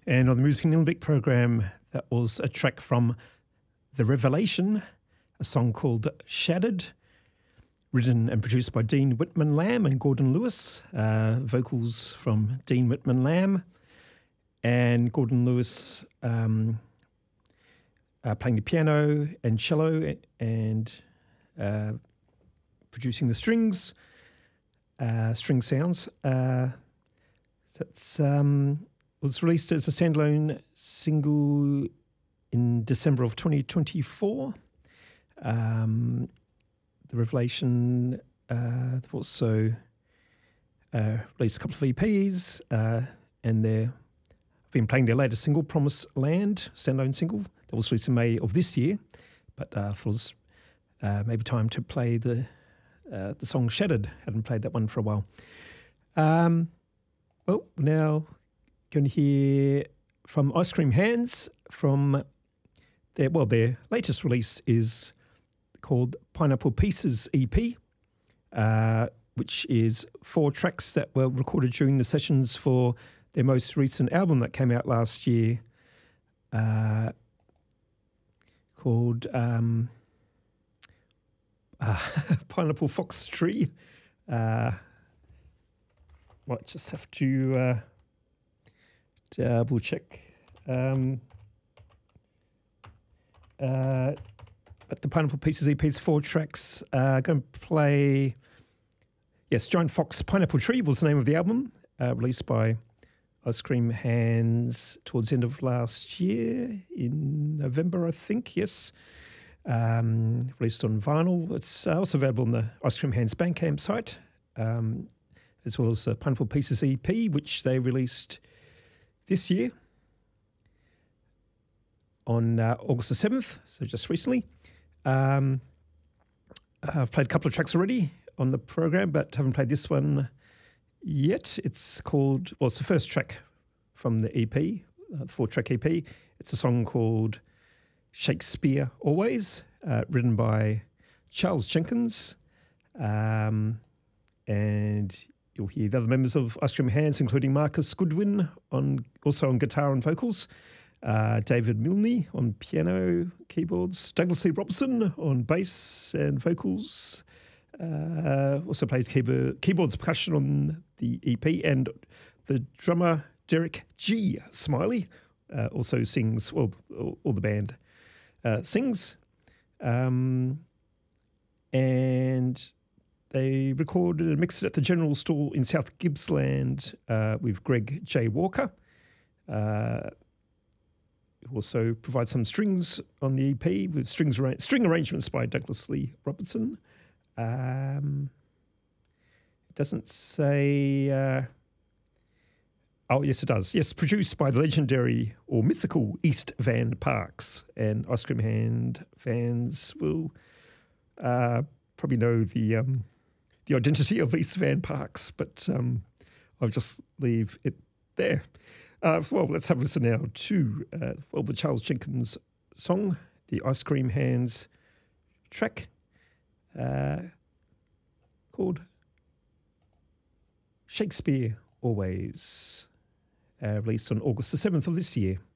And on the Music in Limbic program, that was a track from The Revelation, a song called Shattered, written and produced by Dean Whitman Lamb and Gordon Lewis, vocals from Dean Whitman Lamb, and Gordon Lewis playing the piano and cello and producing the strings, string sounds. That's was released as a standalone single in December of 2024. The Revelation they've also released a couple of EPs, and they've been playing their latest single, Promised Land, standalone single. That was released in May of this year, but it was maybe time to play the song Shattered. Hadn't played that one for a while. Well, we're now going to hear from Ice Cream Hands from their latest release is called Pineapple Pieces EP, which is 4 tracks that were recorded during the sessions for their most recent album that came out last year, called Pineapple Fox Tree. Might just have to double check. But the Pineapple Pieces EP is 4 tracks. Going to play, Giant Fox Pineapple Tree was the name of the album, released by Ice Cream Hands towards the end of last year, in November, I think, yes. Released on vinyl. It's also available on the Ice Cream Hands Bandcamp site, as well as the Pineapple Pieces EP, which they released this year on August the 7th, so just recently. I've played a couple of tracks already on the program, but haven't played this one yet. It's called, it's the first track from the EP, the 4-track EP. It's a song called Shakespeare Always, written by Charles Jenkins, and you'll hear the other members of Ice Cream Hands, including Marcus Goodwin, also on guitar and vocals, David Milne on piano, keyboards, Douglas Lee Robson on bass and vocals, also plays keyboards, percussion on the EP, and the drummer Derek G. Smiley also sings, all the band sings, and they recorded and mixed it at the General Store in South Gippsland with Greg J. Walker. Who also provides some strings on the EP with string arrangements by Douglas Lee Robertson. It doesn't say... yes, it does. Yes, produced by the legendary or mythical East Van Parks. And Ice Cream Hand fans will probably know the identity of East Van Parks, but I'll just leave it there. Let's have a listen now to the Charles Jenkins song, the Ice Cream Hands track called Shakespeare Always, released on August the 7th of this year.